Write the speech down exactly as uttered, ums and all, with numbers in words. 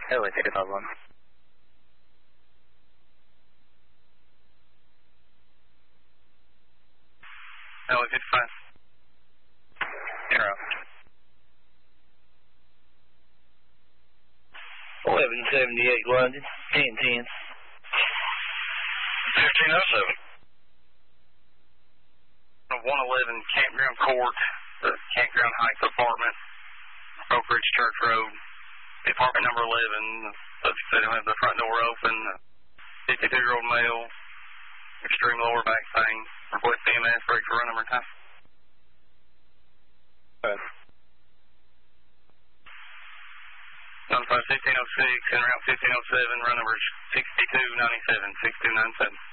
Highway ticket on one. Highway fifty-five. Zero. eleven seventy-eight London, ten ten. fifteen oh seven. one eleven Campground Court, the Campground Heights apartment, Oak Ridge Church Road, apartment number eleven. They don't have the front door open. fifty-two-year-old male, extreme lower back pain. Request E M S, break for run number time. Okay. Notify fifteen oh six and route fifteen oh seven, run number sixty-two ninety-seven, sixty-two ninety-seven.